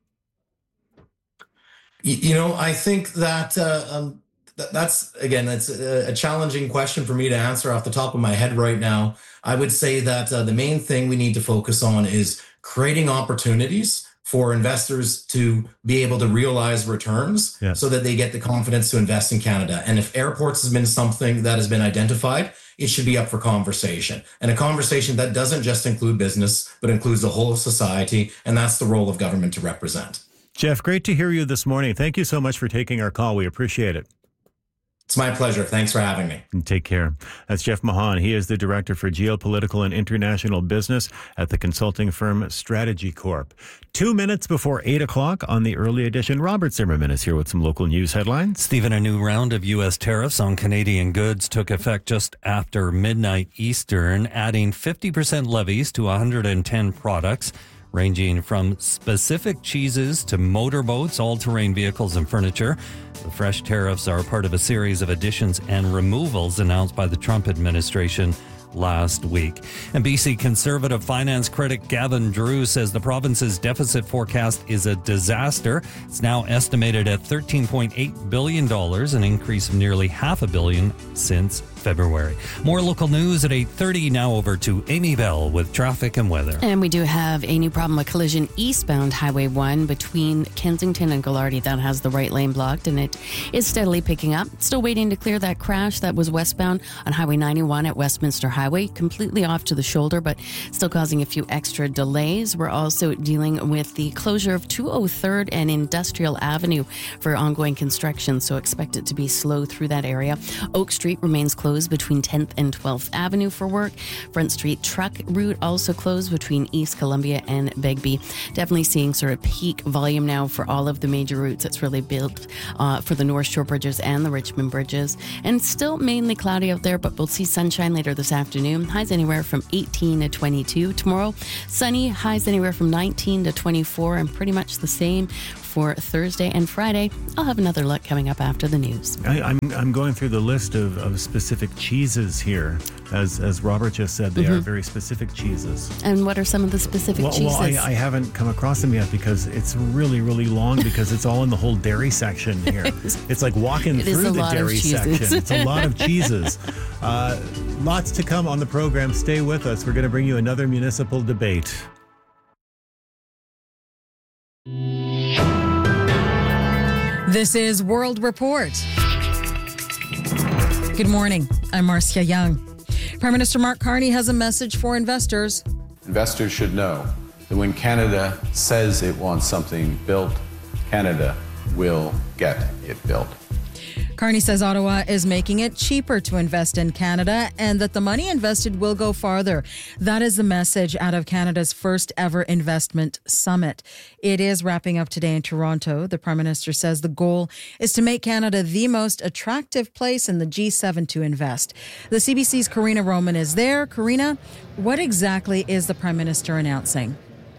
Speaker 19: I think that that's a challenging question for me to answer off the top of my head right now. I would say that the main thing we need to focus on is creating opportunities for investors to be able to realize returns so that they get the confidence to invest in Canada. And if airports has been something that has been identified, it should be up for conversation, and a conversation that doesn't just include business, but includes the whole of society. And that's the role of government to represent.
Speaker 2: Jeff, great to hear you this morning. Thank you so much for taking our call. We appreciate it.
Speaker 19: It's my pleasure. Thanks for having me.
Speaker 2: And take care. That's Jeff Mahan. He is the Director for Geopolitical and International Business at the consulting firm Strategy Corp. 2 minutes before 8 o'clock on the early edition. Robert Zimmerman is here with some local news headlines.
Speaker 7: Stephen, a new round of U.S. tariffs on Canadian goods took effect just after midnight Eastern, adding 50% levies to 110 products, ranging from specific cheeses to motorboats, all-terrain vehicles, and furniture. The fresh tariffs are part of a series of additions and removals announced by the Trump administration last week. And BC Conservative finance critic Gavin Drew says the province's deficit forecast is a disaster. It's now estimated at $13.8 billion, an increase of nearly $500 million since February. More local news at 8:30. Now over to Amy Bell with traffic and weather.
Speaker 3: And we do have a new problem, a collision eastbound Highway 1 between Kensington and Ghilardi that has the right lane blocked, and it is steadily picking up. Still waiting to clear that crash that was westbound on Highway 91 at Westminster Highway. Highway, completely off to the shoulder, but still causing a few extra delays. We're also dealing with the closure of 203rd and Industrial Avenue for ongoing construction, so expect it to be slow through that area. Oak Street remains closed between 10th and 12th Avenue for work. Front Street truck route also closed between East Columbia and Begbie. Definitely seeing sort of peak volume now for all of the major routes. It's really built for the North Shore bridges and the Richmond bridges. And still mainly cloudy out there, but we'll see sunshine later this afternoon. Highs anywhere from 18 to 22. Tomorrow, sunny, highs anywhere from 19 to 24, and pretty much the same for Thursday and Friday. I'll have another look coming up after the news.
Speaker 2: I'm going through the list of specific cheeses here. As Robert just said, they are very specific cheeses.
Speaker 3: And what are some of the specific cheeses?
Speaker 2: Well, I haven't come across them yet because it's really, really long because it's all in the whole dairy section here. It's like walking through the dairy section. It's a lot of cheeses. Lots to come on the program. Stay with us. We're going to bring you another municipal debate.
Speaker 21: This is World Report. Good morning. I'm Marcia Young. Prime Minister Mark Carney has a message for investors.
Speaker 8: Investors should know that when Canada says it wants something built, Canada will get it built.
Speaker 21: Carney says Ottawa is making it cheaper to invest in Canada and that the money invested will go farther. That is the message out of Canada's first ever investment summit. It is wrapping up today in Toronto. The Prime Minister says the goal is to make Canada the most attractive place in the G7 to invest. The CBC's Karina Roman is there. Karina, what exactly is the Prime Minister announcing?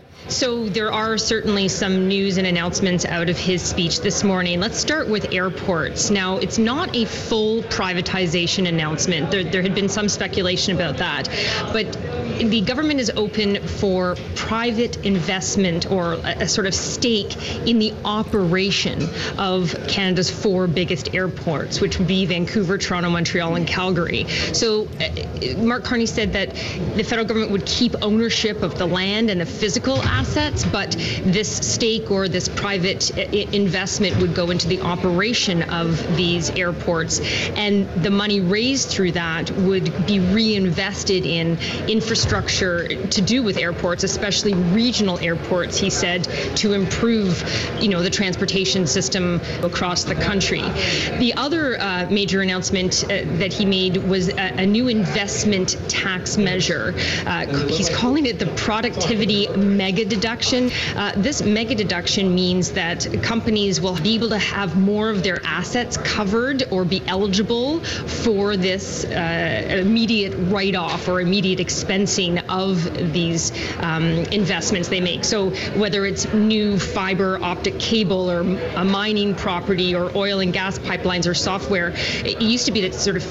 Speaker 22: So there are certainly some news and announcements out of his speech this morning. Let's start with airports. Now, it's not a full privatization announcement. There had been some speculation about that. But the government is open for private investment or a sort of stake in the operation of Canada's 4 biggest airports, which would be Vancouver, Toronto, Montreal, and Calgary. So Mark Carney said that the federal government would keep ownership of the land and the physical assets, but this stake or this private investment would go into the operation of these airports, and the money raised through that would be reinvested in infrastructure to do with airports, especially regional airports, he said, to improve, the transportation system across the country. The other major announcement that he made was a new investment tax measure. He's calling it the productivity mega deduction. This mega deduction means that companies will be able to have more of their assets covered or be eligible for this immediate write-off or immediate expensing of these investments they make. So whether it's new fiber optic cable or a mining property or oil and gas pipelines or software, it used to be that sort of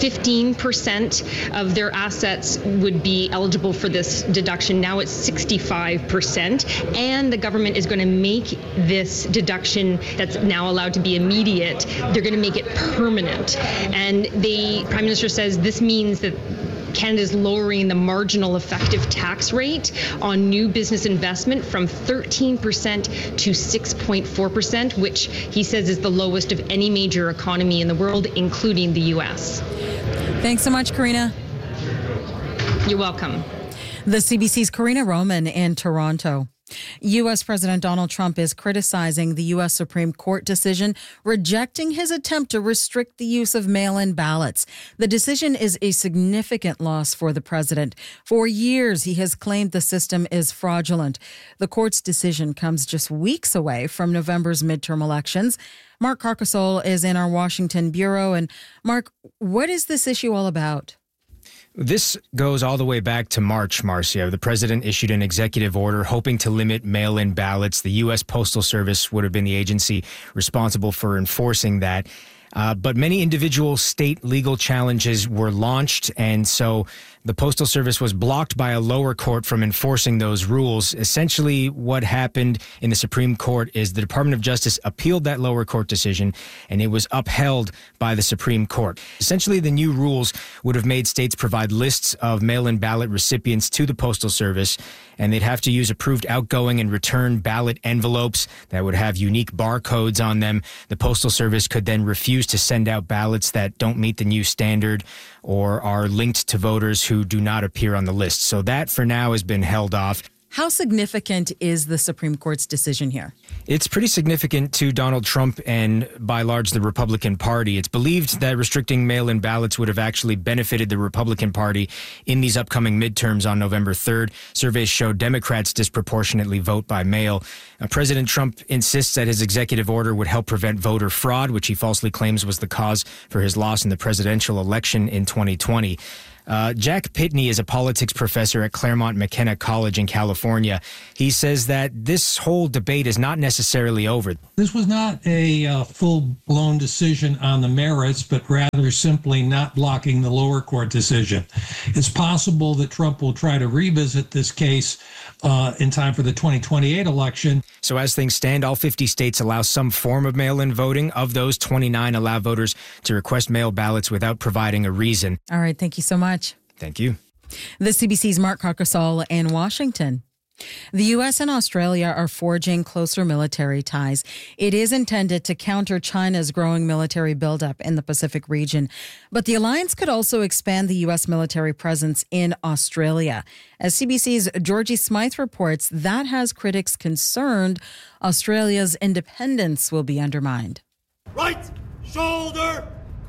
Speaker 22: 15% of their assets would be eligible for this deduction. Now it's 65%. And the government is going to make this deduction that's now allowed to be immediate, they're going to make it permanent. And the Prime Minister says this means that Canada is lowering the marginal effective tax rate on new business investment from 13% to 6.4%, which he says is the lowest of any major economy in the world, including the U.S.
Speaker 21: Thanks so much, Karina.
Speaker 22: You're welcome.
Speaker 21: The CBC's Karina Roman in Toronto. U.S. President Donald Trump is criticizing the U.S. Supreme Court decision rejecting his attempt to restrict the use of mail-in ballots. The decision is a significant loss for the president. For years, he has claimed the system is fraudulent. The court's decision comes just weeks away from November's midterm elections. Mark Carcasole is in our Washington bureau. And Mark, what is this issue all about?
Speaker 23: This goes all the way back to March, Marcia. The president issued an executive order hoping to limit mail-in ballots. The U.S. Postal Service would have been the agency responsible for enforcing that. But many individual state legal challenges were launched, and so the Postal Service was blocked by a lower court from enforcing those rules. Essentially, what happened in the Supreme Court is the Department of Justice appealed that lower court decision, and it was upheld by the Supreme Court. Essentially, the new rules would have made states provide lists of mail-in ballot recipients to the Postal Service, and they'd have to use approved outgoing and return ballot envelopes that would have unique barcodes on them. The Postal Service could then refuse to send out ballots that don't meet the new standard. or are linked to voters who do not appear on the list. So that for now has been held off.
Speaker 21: How significant is the Supreme Court's decision here?
Speaker 23: It's pretty significant to Donald Trump and, by large, the Republican Party. It's believed that restricting mail-in ballots would have actually benefited the Republican Party in these upcoming midterms on November 3rd. Surveys show Democrats disproportionately vote by mail. President Trump insists that his executive order would help prevent voter fraud, which he falsely claims was the cause for his loss in the presidential election in 2020. Jack Pitney is a politics professor at Claremont McKenna College in California. He says that this whole debate is not necessarily over.
Speaker 1: This was not a full-blown decision on the merits, but rather simply not blocking the lower court decision. It's possible that Trump will try to revisit this case in time for the 2028 election.
Speaker 23: So as things stand, all 50 states allow some form of mail-in voting. Of those, 29 allow voters to request mail ballots without providing a reason.
Speaker 21: All right, thank you so much.
Speaker 23: Thank you.
Speaker 21: The CBC's Mark Carcasol in Washington. The U.S. and Australia are forging closer military ties. It is intended to counter China's growing military buildup in the Pacific region. But the alliance could also expand the U.S. military presence in Australia. As CBC's Georgie Smythe reports, that has critics concerned Australia's independence will be undermined.
Speaker 4: Right shoulder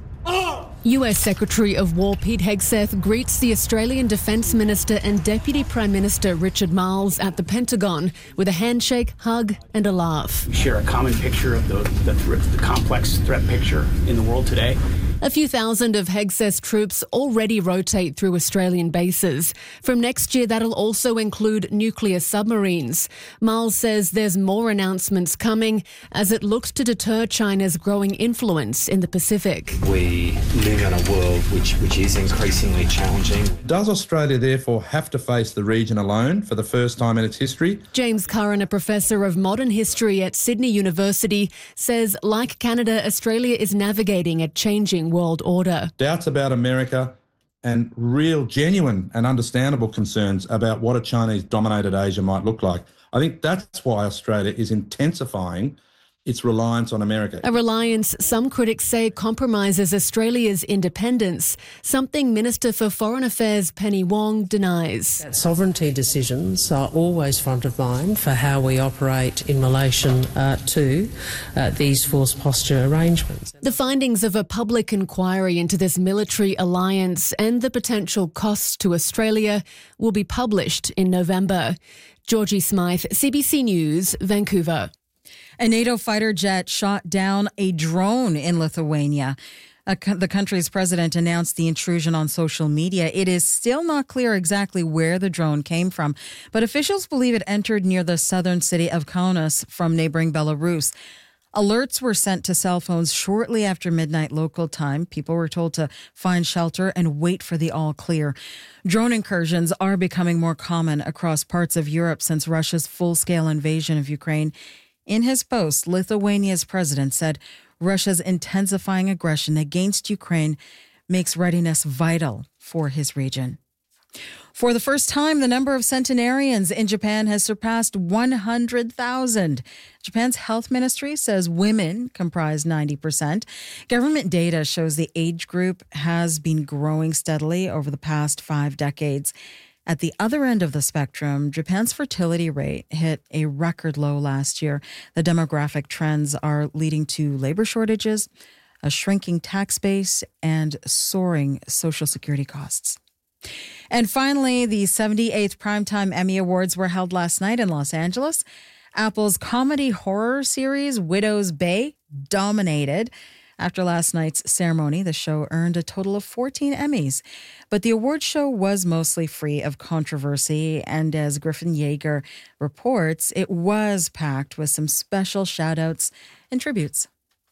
Speaker 4: up!
Speaker 5: US Secretary of War Pete Hegseth greets the Australian Defence Minister and Deputy Prime Minister Richard Marles at the Pentagon with a handshake, hug and a laugh.
Speaker 24: We share a common picture of the complex threat picture in the world today.
Speaker 5: A few thousand of Hegseth's troops already rotate through Australian bases. From next year, that'll also include nuclear submarines. Marles says there's more announcements coming as it looks to deter China's growing influence in the Pacific.
Speaker 25: We live in a world which is increasingly challenging.
Speaker 26: Does Australia therefore have to face the region alone for the first time in its history?
Speaker 5: James Curran, a professor of modern history at Sydney University, says like Canada, Australia is navigating a changing world order.
Speaker 26: Doubts about America and real, genuine and understandable concerns about what a Chinese-dominated Asia might look like. I think that's why Australia is intensifying its reliance on America.
Speaker 5: A reliance some critics say compromises Australia's independence, something Minister for Foreign Affairs Penny Wong denies.
Speaker 27: Sovereignty decisions are always front of mind for how we operate in relation to these force posture arrangements.
Speaker 5: The findings of a public inquiry into this military alliance and the potential costs to Australia will be published in November. Georgie Smythe, CBC News, Vancouver.
Speaker 21: A NATO fighter jet shot down a drone in Lithuania. The country's president announced the intrusion on social media. It is still not clear exactly where the drone came from, but officials believe it entered near the southern city of Kaunas from neighboring Belarus. Alerts were sent to cell phones shortly after midnight local time. People were told to find shelter and wait for the all clear. Drone incursions are becoming more common across parts of Europe since Russia's full-scale invasion of Ukraine. In his post, Lithuania's president said Russia's intensifying aggression against Ukraine makes readiness vital for his region. For the first time, the number of centenarians in Japan has surpassed 100,000. Japan's health ministry says women comprise 90%. Government data shows the age group has been growing steadily over the past 5 decades. At the other end of the spectrum, Japan's fertility rate hit a record low last year. The demographic trends are leading to labor shortages, a shrinking tax base, and soaring Social Security costs. And finally, the 78th Primetime Emmy Awards were held last night in Los Angeles. Apple's comedy horror series, Widow's Bay, dominated. After last night's ceremony, the show earned a total of 14 Emmys. But the award show was mostly free of controversy, and as Griffin Yeager reports, it was packed with some special shout-outs and tributes.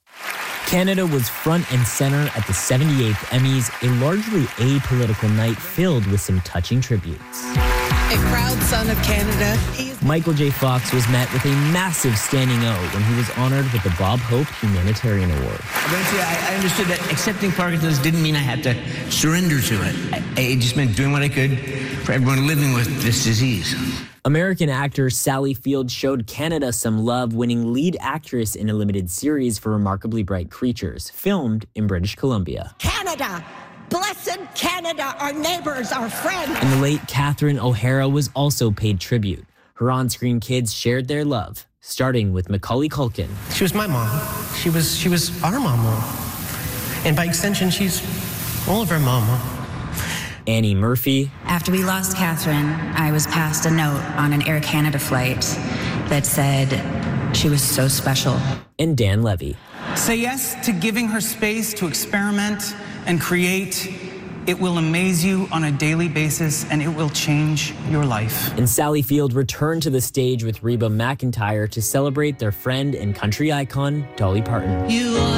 Speaker 28: Canada was front and center at the 78th Emmys, a largely apolitical night filled with some touching tributes.
Speaker 29: A proud son of Canada.
Speaker 28: Michael J. Fox was met with a massive standing O when he was honored with the Bob Hope Humanitarian Award.
Speaker 30: Eventually, I understood that accepting Parkinson's didn't mean I had to surrender to it. It just meant doing what I could for everyone living with this disease.
Speaker 28: American actor Sally Field showed Canada some love, winning lead actress in a limited series for Remarkably Bright Creatures, filmed in British Columbia.
Speaker 29: Canada,
Speaker 6: blessed Canada, our neighbors, our friends.
Speaker 28: And the late Catherine O'Hara was also paid tribute. Her on-screen kids shared their love, starting with Macaulay Culkin.
Speaker 9: She was my mom. She was our mama. And by extension, she's all of our mama.
Speaker 28: Annie Murphy.
Speaker 10: After we lost Catherine, I was passed a note on an Air Canada flight that said she was so special.
Speaker 28: And Dan Levy.
Speaker 11: Say yes to giving her space to experiment and create. It will amaze you on a daily basis, and it will change your life.
Speaker 28: And Sally Field returned to the stage with Reba McEntire to celebrate their friend and country icon, Dolly Parton.
Speaker 6: You are